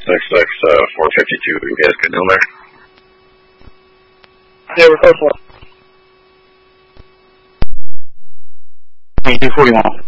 XX 452. You guys getting down there? Yeah, we're close. 241.